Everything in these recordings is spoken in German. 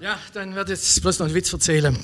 Ja, dann werde ich jetzt bloß noch einen Witz erzählen.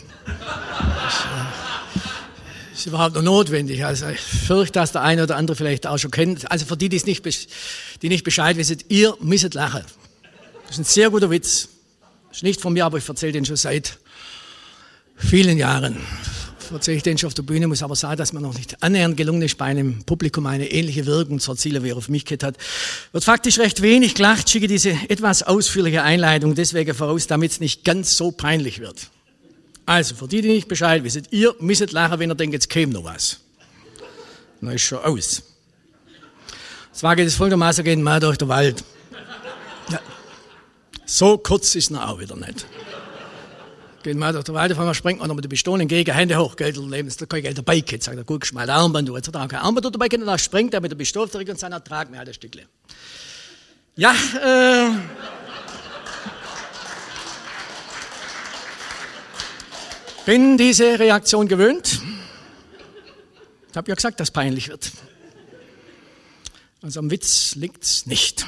Ist überhaupt noch notwendig. Also ich fürchte, dass der eine oder andere vielleicht auch schon kennt. Also für die, die nicht Bescheid wissen, ihr müsst lachen. Das ist ein sehr guter Witz. Das ist nicht von mir, aber ich erzähle den schon seit vielen Jahren. Erzähle ich den schon auf der Bühne, muss aber sagen, dass mir noch nicht annähernd gelungen ist, bei einem Publikum eine ähnliche Wirkung zu erzielen, wie er auf mich gehabt hat. Wird faktisch recht wenig gelacht, schicke diese etwas ausführliche Einleitung deswegen voraus, damit es nicht ganz so peinlich wird. Also, für die, die nicht Bescheid wissen, ihr müsst lachen, wenn ihr denkt, jetzt käme noch was. Dann ist schon aus. Zwar geht es folgendermaßen, gehen wir durch den Wald. Ja. So kurz ist er auch wieder nicht. Gehen wir durch den Wald, auf einmal springt man noch mit der Pistole entgegen, Hände hoch, Geld erleben, da kein Geld dabei, sagt er, guck mal, Armband, jetzt hat er auch kein Armband dabei, und dann springt er mit der Pistole zurück und sagt, trag mir halt ein Stückchen. Ja, bin diese Reaktion gewöhnt. Ich habe ja gesagt, dass es peinlich wird. Also am Witz liegt's nicht.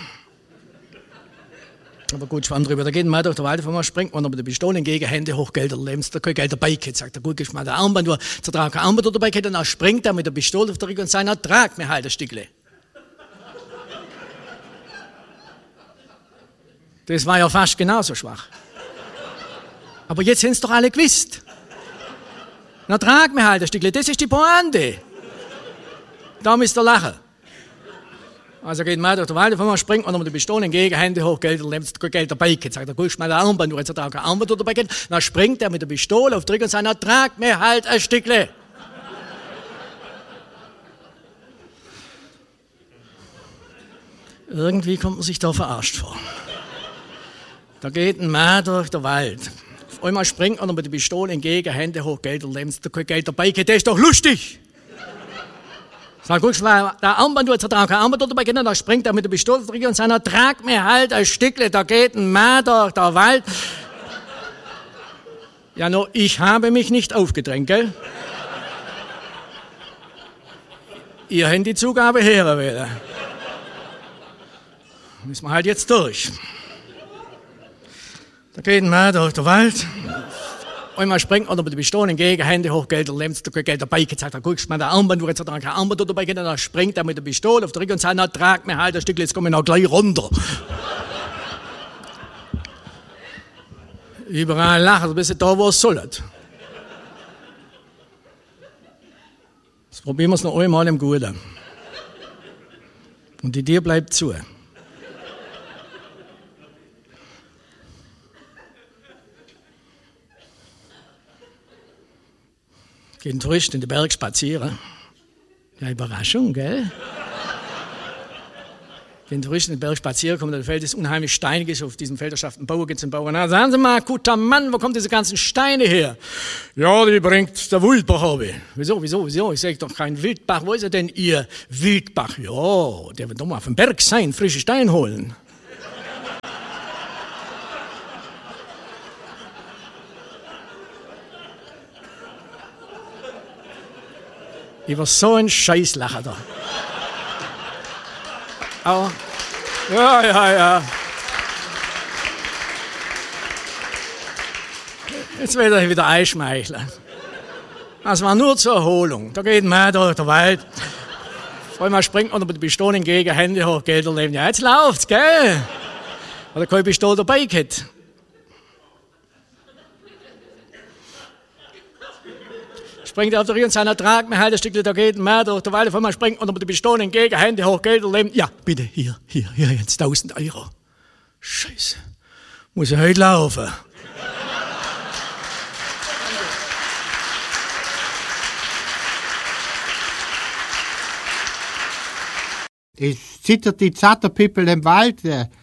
Aber gut, schwamm drüber. Da geht man durch den Wald, auf einmal springt man mit der Pistole entgegen, Hände hoch, Geld erleben, da kein Geld dabei, sagt er, gut, gib mal der Armband, du zertrag kein Armband dabei, und dann springt er mit der Pistole auf der Rücken und sagt, trag mir halt ein Stückle. Das war ja fast genauso schwach. Aber jetzt haben es doch alle gewusst. Na, trag mir halt ein Stückle, das ist die Pointe. Da müsst ihr lachen. Also geht man durch den Wald, auf einmal springt man mit der Pistole entgegen, Hände hoch, Geld erleben, Geld dabei, sagt er, guck mal der Armband, du jetzt hat er auch kein Armband dabei, dann springt er mit der Pistole auf den Rücken und sagt, trag mir halt ein Stückle. Irgendwie kommt man sich da verarscht vor. Da geht ein Mann durch den Wald. Auf einmal springt er mit der Pistole entgegen, Hände hoch, Geld erleben, kein Geld dabei, das ist doch lustig. Sag, guck mal, der Armband, du hast auch kein Armband dabei, dann springt er mit der Pistole zurück und sagt, trag mir halt ein Stückle, da geht ein Mann durch den Wald. Ja, no, ich habe mich nicht aufgedrängt, gell? Ihr habt die Zugabe herwählen. Müssen wir halt jetzt durch. Da geht ein Mann durch den Wald. Einmal springt man mit der Pistole entgegen, Hände hoch, Geld erleben, da kein Geld dabei, sagt er, guck mal, der Armband, du jetzt hat er kein Armband dabei, dann springt er mit der Pistole auf den Rücken und sagt, trag mir halt ein Stückchen, jetzt komme ich noch gleich runter. Überall lachen, bis da, wo es soll. Jetzt probieren wir es noch einmal im Guten. Und die Tür bleibt zu. Geht ein Tourist in den Berg spazieren. Ja, Überraschung, gell? Geht ein Tourist in den Berg spazieren, kommt auf ein Feld, das unheimlich steinig ist. Auf diesem Feld schafft ein Bauer, geht zum Bauer. Na, sagen Sie mal, guter Mann, wo kommen diese ganzen Steine her? Ja, die bringt der Wildbach habe. Wieso? Ich sage doch kein Wildbach. Wo ist er denn, Ihr Wildbach? Ja, der wird doch mal auf dem Berg sein, frische Steine holen. Über so einen Scheiß lachen da. Aber, ja. Jetzt will ich wieder einschmeicheln. Das war nur zur Erholung. Da geht ein Mann durch den Wald. Vor allem springt man mit der Pistole entgegen, Hände hoch, Geld erleben. Ja, jetzt läuft's, gell? Hat er keine Pistole dabei gehabt. Springt er auf der Rücken und sagt, trag mir halt ein Stückchen, da geht ein Mann durch den Wald, auf einmal springt man mit der Pistole entgegen, Hände hoch, Geld erleben. Ja, bitte, hier, jetzt 1000 Euro. Scheiße, muss ich heute laufen. Es zittert die Zatterpippel im Wald,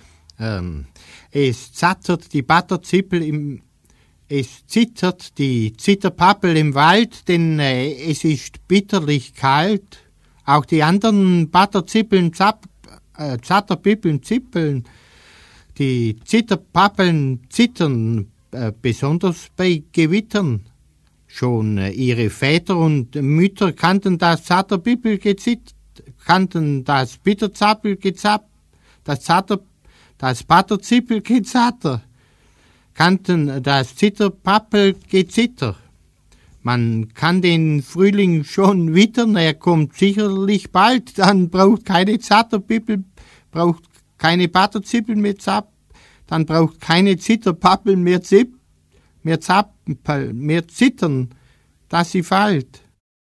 es zattert die Batterzippel im Es zittert die Zitterpappel im Wald, denn es ist bitterlich kalt. Auch die anderen Batterzippeln, Zatterpippeln, Zippeln, die Zitterpappeln zittern, besonders bei Gewittern. Schon ihre Väter und Mütter kannten das Zatterpippel gezittert, kannten das Bitterzappel gezappt, das Batterzippel gezatter. kannten das Zitterpappel Gezitter. Man kann den Frühling schon wittern, er kommt sicherlich bald, dann braucht keine Zatterpippel, braucht keine Batterzippel mehr Zapp, dann braucht keine Zitterpappel mehr Zappel, mehr Zittern, dass sie fällt.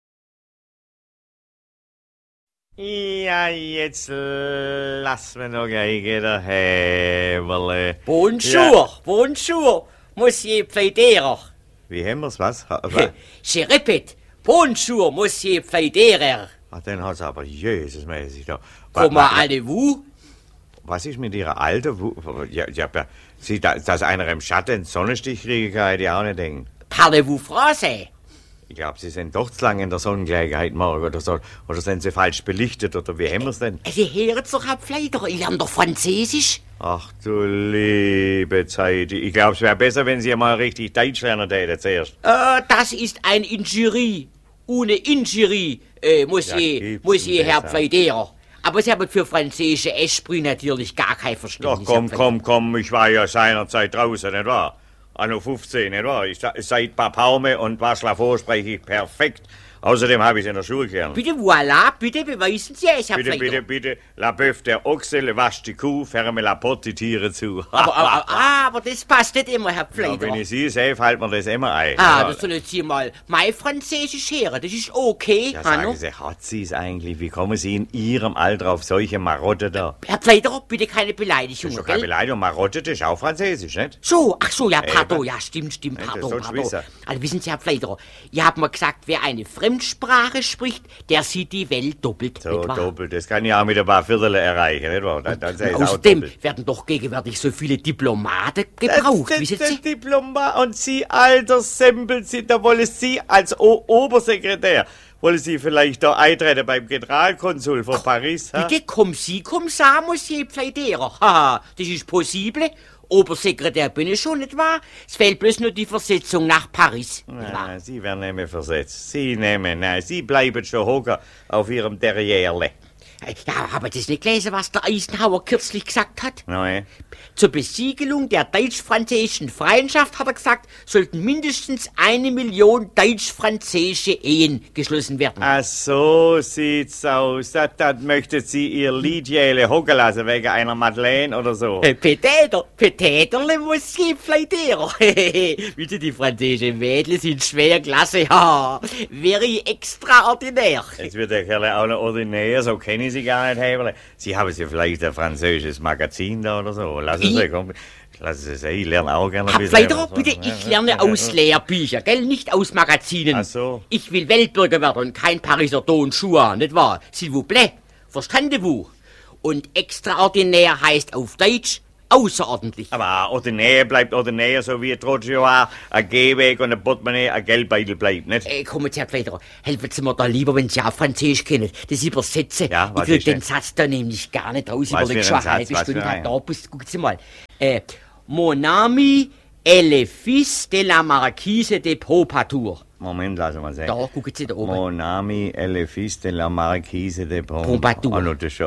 Ja, jetzt lass mir noch gegen der Häberle. Bonjour, bonjour, Monsieur Pfleiderer. Wie haben wir's, was? Je répète, bonjour, Monsieur Pfleiderer. Den hat's aber Jesusmäßig da. Comment allez-vous? Was ist mit ihrer Alter? Dass einer im Schatten Sonnenstich kriegen kann, hätte ich auch nicht denken. Parlez-vous français? Ich glaube, Sie sind doch zu lange in der Sonnengleichheit morgen oder so. Oder sind Sie falsch belichtet, oder wie haben wir's denn? Sie hören doch, Herr Pfleiderer, ich lerne doch Französisch. Ach du liebe Zeit. Ich glaube, es wäre besser, wenn Sie mal richtig Deutsch lernen täten zuerst. Das ist ein Injurie. Ohne Injurie, Monsieur Herr Pfleiderer. Aber Sie haben für französische Esprit natürlich gar kein Verständnis. Doch, komm, ich war ja seinerzeit draußen, nicht wahr? Anno 15, nicht wahr? Seit Papaume und Waschlafo spreche ich perfekt. Außerdem habe ich es in der Schule gelernt. Bitte, voilà, bitte beweisen Sie es, Herr Pfleiderer. Bitte, la Bœuf der Ochse, le Wasch die Kuh, ferme la Pott die Tiere zu. aber das passt nicht immer, Herr Pfleiderer. Ja, wenn ich Sie sehe, fällt mir das immer ein. Das sollen Sie mal mein Französisch hören, das ist okay. Ja, sagen Sie, hat Sie es eigentlich? Wie kommen Sie in Ihrem Alter auf solche Marotte da? Herr Pfleiderer, bitte keine Beleidigung, Das ist doch keine Beleidigung, Marotte, das ist auch Französisch, nicht? Ach so, ja, pardon, ja, stimmt, pardon. Also wissen Sie, Herr Pfleiderer, ihr habt mir gesagt, wer eine Fremdsprache spricht, der sieht die Welt doppelt, So, nicht wahr? doppelt, das kann ich auch mit ein paar Viertel erreichen, nicht wahr? Dann sei es auch Außerdem doppelt. werden doch gegenwärtig so viele Diplomaten gebraucht, wissen Sie? Diplomat und Sie, alter Sempel, da wollen Sie als Obersekretär, wollen Sie vielleicht da eintreten beim Generalkonsul von Paris? Ha? Bitte, comme ça, Monsieur Pfleiderer. Haha, das ist possible. Obersekretär bin ich schon, nicht wahr? Es fehlt bloß nur die Versetzung nach Paris, nicht wahr? Nein, Sie werden nicht mehr versetzt. Sie bleiben schon hocken auf Ihrem Derrierle. Ja, aber das nicht gelesen, was der Eisenhower kürzlich gesagt hat? Nein. Zur Besiegelung der deutsch-französischen Freundschaft, hat er gesagt, sollten mindestens 1 Million deutsch-französische Ehen geschlossen werden. Ach so sieht's aus. Das möchten Sie Ihr Liedjähle hocken lassen wegen einer Madeleine oder so. Petäterle, Monsieur Pfleiderer. Bitte, die französischen Mädchen sind schwer klasse, ja. Very extraordinär. Jetzt wird der Kerl auch noch ordinär, so kenne ich Sie gar nicht, Heberle. Sie haben ja vielleicht ein französisches Magazin da oder so. Lassen Sie, komm. Lassen Sie, ich lerne auch gerne ein bisschen. Pfleiderer, bitte, ich lerne aus Lehrbüchern, gell, nicht aus Magazinen. Ach so. Ich will Weltbürger werden und kein Pariser Don Juan, nicht wahr? S'il vous plaît, verstandez-vous? Und extraordinär heißt auf Deutsch außerordentlich. Aber ordinär bleibt ordinär, so wie trotzdem ein Gehweg und ein Portemonnaie, ein Geldbeutel bleibt, nicht? Kommen Sie, Herr Pfleiderer, helfen Sie mir da lieber, wenn Sie auch Französisch kennen. Das übersetze. Ja, was ich krieg ist denn? den Satz da nämlich gar nicht raus. Was Überleg für schon ein eine halbe Satz? Was Stunde für ein? da bist. Gucken Sie mal. Mon ami est le fils de la marquise de Pompadour. Moment, lassen wir sehen. Da, gucken Sie da oben. Mon ami est le fils de la marquise de Pompadour. Oh, no, das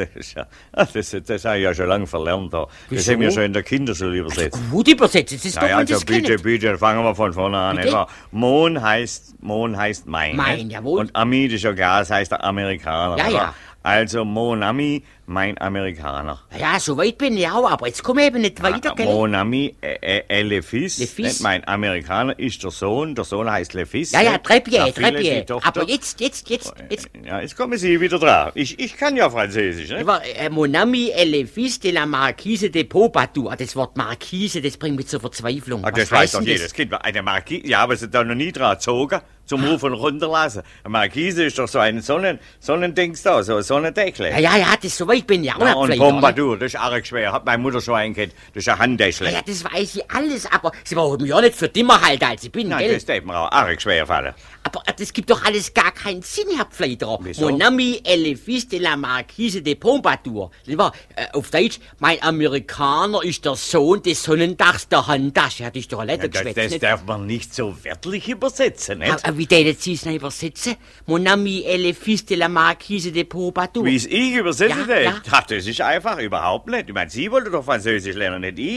habe ich ja schon lange verlernt. Da. Das Wieso? haben wir schon in der Kinderschule übersetzt. Gut übersetzt, das ist doch, Naja, wenn Sie also es kennen. bitte, fangen wir von vorne an. Bitte? Nicht wahr? Mon heißt mein. Mein, ne? jawohl. Und Ami, das ist ja klar, das heißt der Amerikaner. Ja, nicht ja. wahr? Also Mon Ami, mein Amerikaner. Ja, so weit bin ich auch, aber jetzt komme ich eben nicht weiter, gell? Mon Ami, le Fils, Le Fils. nicht? Mein Amerikaner ist der Sohn heißt Le Fils. Ja, ja, nicht? Trepied. La Fille, die Tochter. Aber jetzt. Ja, jetzt kommen Sie wieder dran. Ich kann ja Französisch, ne? Aber, Mon ami est le fils de la marquise de Pompadour. Das Wort Marquise, das bringt mich zur Verzweiflung. Ach, Was das weiß heißt doch denn jedes Kind. Eine Marquise, ja, aber sie hat da noch nie dran gezogen, zum Ruf und runterlassen. Eine Marquise ist doch so ein Sonnendings da, so ein Sonnendeckel. Ja, das so weit bin ich auch Ja, nicht, und vielleicht, oder? Pompadour, das ist arg schwer. Hat meine Mutter schon eingehabt. Das ist ein Handtäschle. Ja, das weiß ich alles, aber Sie brauchen mich auch nicht für dümmer halten, als ich bin, Nein, gell? das darf mir auch arg schwer fallen. Aber das gibt doch alles gar keinen Sinn, Herr Pfleiderer. Wieso? Mon ami est le fils de la marquise de Pompadour. Das war, auf Deutsch, mein Amerikaner ist der Sohn des Sonnendachs der Handtasche. Hat ich doch ein Letter geschwätzt, Das nicht? darf man nicht so wörtlich übersetzen, nicht? Aber wie denen Sie es noch übersetzen? Mon ami est le fils de la marquise de Pompadour. Wie es ich übersetze, Ja, ja. das ist einfach überhaupt nicht. Ich meine, Sie wollten doch Französisch lernen, nicht ich.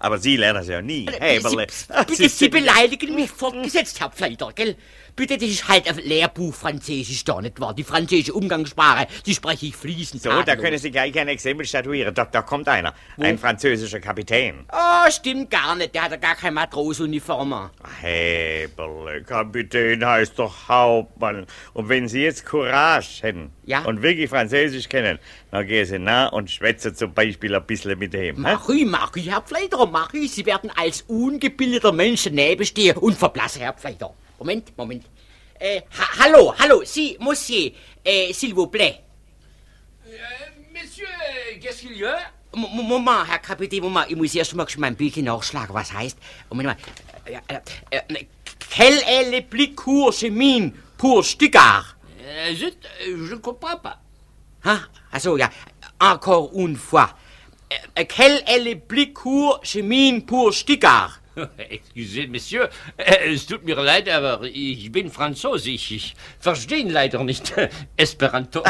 Aber Sie lernen es ja nie. Häberle. Bitte, Sie beleidigen mich fortgesetzt, Herr Pfleider, gell? Bitte, das ist halt ein Lehrbuch Französisch da, nicht wahr? Die französische Umgangssprache, die spreche ich fließend. So, da können Sie gleich ein Exempel statuieren. Da kommt einer. Wo? Ein französischer Kapitän. Oh, stimmt gar nicht. Der hat ja gar keine Matrosenuniform an. Häberle, Kapitän heißt doch Hauptmann. Und wenn Sie jetzt Courage hätten und wirklich Französisch kennen, dann gehen Sie nah und schwätzen zum Beispiel ein bisschen mit ihm. Mach ich, Herr Pfleider, mach ich. Sie werden als ungebildeter Mensch daneben stehen und verblassen, Herr Pfleider. Moment. Hallo, si, monsieur, s'il vous plaît. Monsieur, qu'est-ce qu'il y a? Moment, Herr Kapitän, Moment, ich muss erst mal mein Bildchen nachschlagen, was heißt. Moment mal. Quel est le plus court chemin pour Stuttgart? Je comprends pas. Also, ja, encore une fois. Quel est le plus court chemin pour Stuttgart? Excusez, Monsieur, es tut mir leid, aber ich bin Franzose. Ich verstehe ihn leider nicht. Esperanto.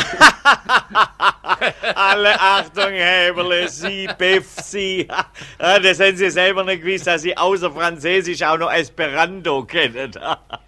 Alle Achtung, Häberle, Sie, Biff, Sie. Das haben Sie selber nicht gewusst, dass Sie außer Französisch auch noch Esperanto kennen.